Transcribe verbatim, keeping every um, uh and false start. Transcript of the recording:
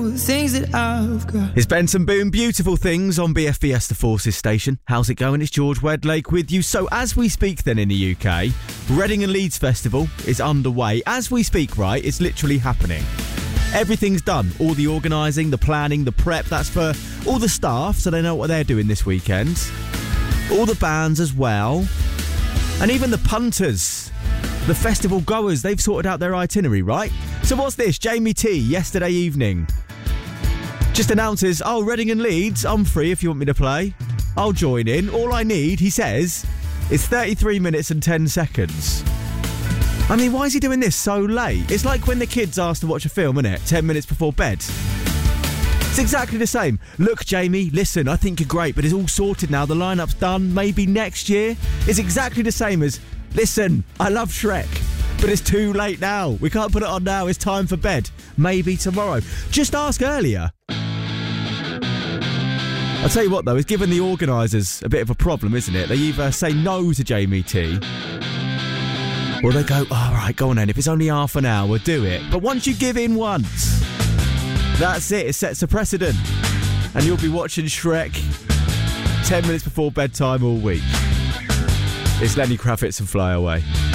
things that I've got. It's Benson Boone, Beautiful Things on B F Fiesta Forces Station. How's it going? It's George Wedlake with you. So as we speak then in the U K, Reading and Leeds Festival is underway. As we speak, right, it's literally happening. Everything's done. All the organising, the planning, the prep, that's for all the staff, so they know what they're doing this weekend. All the bands as well. And even the punters, the festival goers, they've sorted out their itinerary, right? So what's this? Jamie T, yesterday evening, just announces, oh, Reading and Leeds, I'm free if you want me to play. I'll join in. All I need, he says, is thirty-three minutes and ten seconds. I mean, why is he doing this so late? It's like when the kids ask to watch a film, isn't it? ten minutes before bed. It's exactly the same. Look, Jamie, listen, I think you're great, but it's all sorted now. The lineup's done. Maybe next year. It's exactly the same as, listen, I love Shrek, but it's too late now. We can't put it on now. It's time for bed. Maybe tomorrow. Just ask earlier. I'll tell you what, though, it's given the organisers a bit of a problem, isn't it? They either say no to Jamie T, or they go, all right, go on then. If it's only half an hour, do it. But once you give in once, that's it. It sets a precedent. And you'll be watching Shrek ten minutes before bedtime all week. It's Lenny Kravitz and Fly Away.